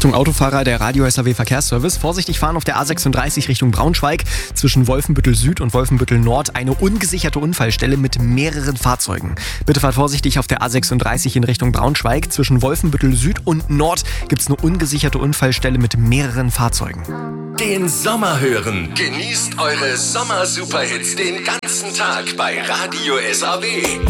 Achtung Autofahrer, der Radio SAW Verkehrsservice. Vorsichtig fahren auf der A36 Richtung Braunschweig. Zwischen Wolfenbüttel Süd und Wolfenbüttel Nord eine ungesicherte Unfallstelle mit mehreren Fahrzeugen. Bitte fahrt vorsichtig auf der A36 in Richtung Braunschweig. Zwischen Wolfenbüttel Süd und Nord gibt es eine ungesicherte Unfallstelle mit mehreren Fahrzeugen. Den Sommer hören. Genießt eure Sommer-Superhits den ganzen Tag bei Radio SAW.